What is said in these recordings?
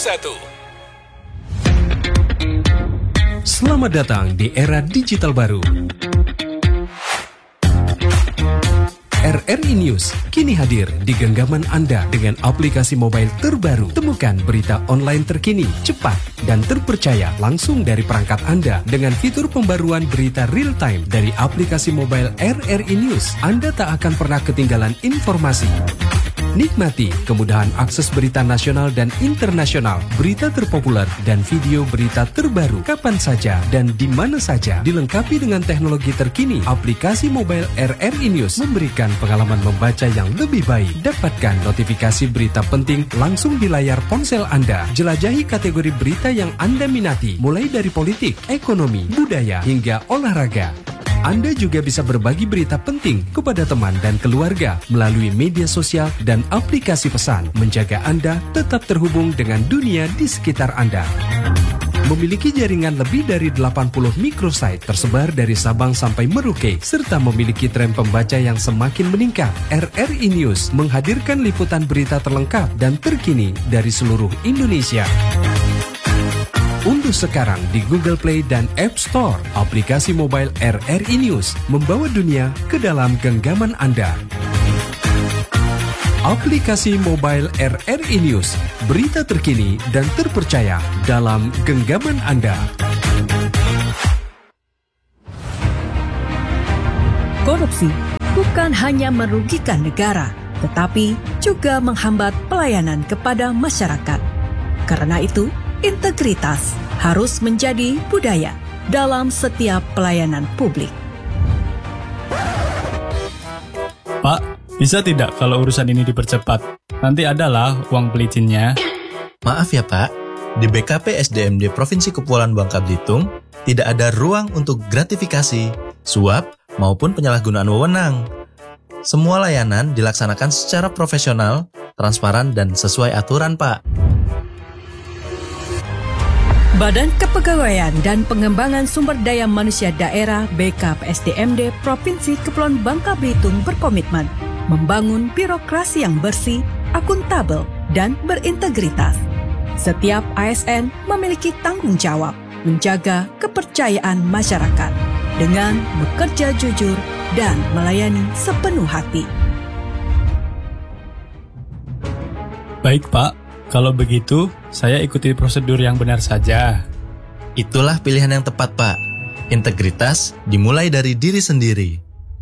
Selamat datang di era digital baru. RRI News kini hadir di genggaman Anda dengan aplikasi mobile terbaru. Temukan berita online terkini, cepat, dan terpercaya langsung dari perangkat Anda dengan fitur pembaruan berita real time dari aplikasi mobile RRI News. Anda tak akan pernah ketinggalan informasi. Nikmati kemudahan akses berita nasional dan internasional, berita terpopuler, dan video berita terbaru kapan saja dan di mana saja. Dilengkapi dengan teknologi terkini, aplikasi mobile RRI News memberikan pengalaman membaca yang lebih baik. Dapatkan notifikasi berita penting langsung di layar ponsel Anda. Jelajahi kategori berita yang Anda minati, mulai dari politik, ekonomi, budaya, hingga olahraga. Anda juga bisa berbagi berita penting kepada teman dan keluarga melalui media sosial dan aplikasi pesan, menjaga Anda tetap terhubung dengan dunia di sekitar Anda. Memiliki jaringan lebih dari 80 microsite tersebar dari Sabang sampai Merauke, serta memiliki tren pembaca yang semakin meningkat. RRI News menghadirkan liputan berita terlengkap dan terkini dari seluruh Indonesia. Unduh sekarang di Google Play dan App Store aplikasi mobile RRI News, membawa dunia ke dalam genggaman Anda. Aplikasi mobile RRI News, berita terkini dan terpercaya dalam genggaman Anda. Korupsi bukan hanya merugikan negara, tetapi juga menghambat pelayanan kepada masyarakat. Karena itu, integritas harus menjadi budaya dalam setiap pelayanan publik. Pak, bisa tidak kalau urusan ini dipercepat? Nanti adalah uang pelicinnya. Maaf ya Pak, di BKP SDMD Provinsi Kepulauan Bangka Belitung tidak ada ruang untuk gratifikasi, suap, maupun penyalahgunaan wewenang. Semua layanan dilaksanakan secara profesional, transparan, dan sesuai aturan, Pak. Badan Kepegawaian dan Pengembangan Sumber Daya Manusia Daerah BKPSDMD Provinsi Kepulauan Bangka Belitung berkomitmen membangun birokrasi yang bersih, akuntabel, dan berintegritas. Setiap ASN memiliki tanggung jawab menjaga kepercayaan masyarakat dengan bekerja jujur dan melayani sepenuh hati. Baik Pak, kalau begitu saya ikuti prosedur yang benar saja. Itulah pilihan yang tepat Pak. Integritas dimulai dari diri sendiri.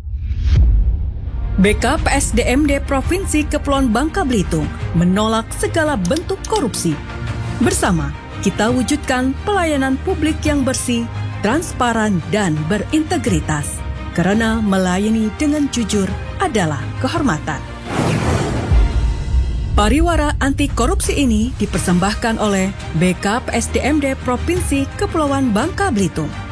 BKPSDMD Provinsi Kepulauan Bangka Belitung menolak segala bentuk korupsi. Bersama, kita wujudkan pelayanan publik yang bersih, transparan, dan berintegritas. Karena melayani dengan jujur adalah kehormatan. Pariwara anti korupsi ini dipersembahkan oleh BKPSDMD Provinsi Kepulauan Bangka Belitung.